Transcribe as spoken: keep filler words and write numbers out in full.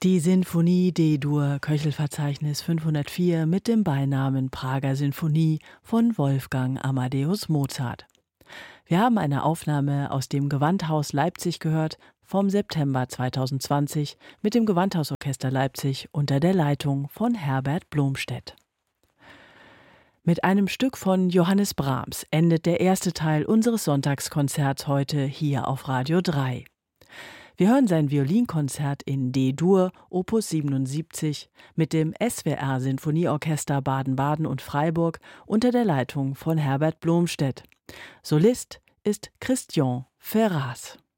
Die Sinfonie D-Dur, Köchelverzeichnis fünfhundertvier mit dem Beinamen Prager Sinfonie von Wolfgang Amadeus Mozart. Wir haben eine Aufnahme aus dem Gewandhaus Leipzig gehört vom September zweitausendzwanzig mit dem Gewandhausorchester Leipzig unter der Leitung von Herbert Blomstedt. Mit einem Stück von Johannes Brahms endet der erste Teil unseres Sonntagskonzerts heute hier auf Radio drei. Wir hören sein Violinkonzert in D-Dur, Opus siebenundsiebzig, mit dem S W R-Sinfonieorchester Baden-Baden und Freiburg unter der Leitung von Herbert Blomstedt. Solist ist Christian Ferraz.